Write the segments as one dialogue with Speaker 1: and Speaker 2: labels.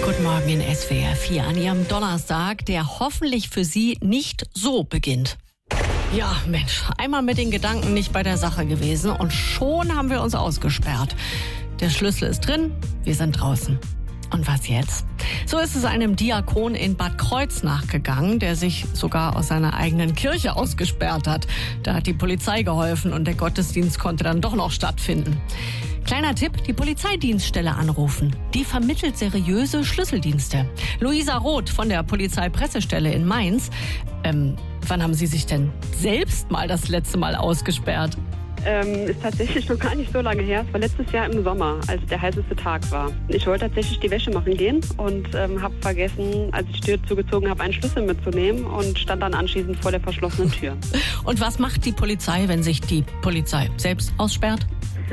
Speaker 1: Guten Morgen in SWR 4 an Ihrem Donnerstag, der hoffentlich für Sie nicht so beginnt. Ja, Mensch, einmal mit den Gedanken nicht bei der Sache gewesen und schon haben wir uns ausgesperrt. Der Schlüssel ist drin, wir sind draußen. Und was jetzt? So ist es einem Diakon in Bad Kreuznach gegangen, der sich sogar aus seiner eigenen Kirche ausgesperrt hat. Da hat die Polizei geholfen und der Gottesdienst konnte dann doch noch stattfinden. Kleiner Tipp, die Polizeidienststelle anrufen. Die vermittelt seriöse Schlüsseldienste. Luisa Roth von der Polizeipressestelle in Mainz. Wann haben Sie sich denn selbst mal das letzte Mal ausgesperrt?
Speaker 2: Ist tatsächlich noch gar nicht so lange her. Es war letztes Jahr im Sommer, als der heißeste Tag war. Ich wollte tatsächlich die Wäsche machen gehen und habe vergessen, als ich die Tür zugezogen habe, einen Schlüssel mitzunehmen und stand dann anschließend vor der verschlossenen Tür.
Speaker 1: Und was macht die Polizei, wenn sich die Polizei selbst aussperrt?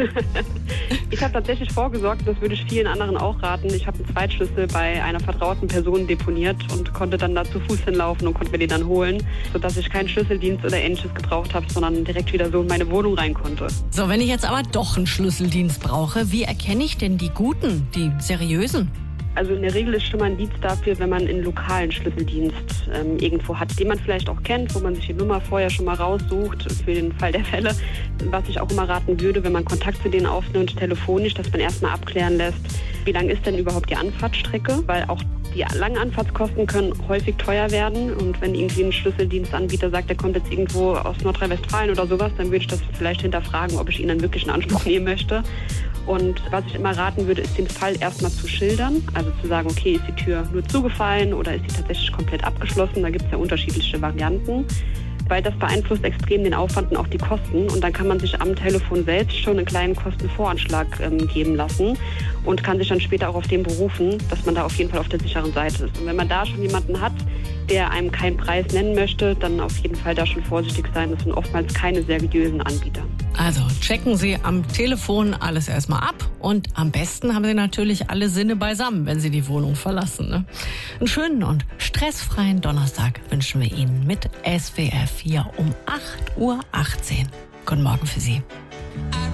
Speaker 2: Ich habe tatsächlich vorgesorgt, das würde ich vielen anderen auch raten. Ich habe einen Zweitschlüssel bei einer vertrauten Person deponiert und konnte dann da zu Fuß hinlaufen und konnte mir den dann holen, sodass ich keinen Schlüsseldienst oder Ähnliches gebraucht habe, sondern direkt wieder so in meine Wohnung rein konnte.
Speaker 1: So, wenn ich jetzt aber doch einen Schlüsseldienst brauche, wie erkenne ich denn die guten, die seriösen?
Speaker 2: Also in der Regel ist schon mal ein Dienst dafür, wenn man einen lokalen Schlüsseldienst irgendwo hat, den man vielleicht auch kennt, wo man sich die Nummer vorher schon mal raussucht für den Fall der Fälle. Was ich auch immer raten würde, wenn man Kontakt zu denen aufnimmt, telefonisch, dass man erstmal abklären lässt, wie lang ist denn überhaupt die Anfahrtsstrecke, weil auch die langen Anfahrtskosten können häufig teuer werden und wenn irgendwie ein Schlüsseldienstanbieter sagt, der kommt jetzt irgendwo aus Nordrhein-Westfalen oder sowas, dann würde ich das vielleicht hinterfragen, ob ich ihn dann wirklich in Anspruch nehmen möchte. Und was ich immer raten würde, ist den Fall erstmal zu schildern, also zu sagen, okay, ist die Tür nur zugefallen oder ist sie tatsächlich komplett abgeschlossen, da gibt es ja unterschiedliche Varianten. Weil das beeinflusst extrem den Aufwand und auch die Kosten. Und dann kann man sich am Telefon selbst schon einen kleinen Kostenvoranschlag geben lassen und kann sich dann später auch auf den berufen, dass man da auf jeden Fall auf der sicheren Seite ist. Und wenn man da schon jemanden hat, der einem keinen Preis nennen möchte, dann auf jeden Fall da schon vorsichtig sein. Das sind oftmals keine seriösen Anbieter.
Speaker 1: Also checken Sie am Telefon alles erstmal ab und am besten haben Sie natürlich alle Sinne beisammen, wenn Sie die Wohnung verlassen. Ne? Einen schönen und stressfreien Donnerstag wünschen wir Ihnen mit SWR 4 um 8:18 Uhr. Guten Morgen für Sie.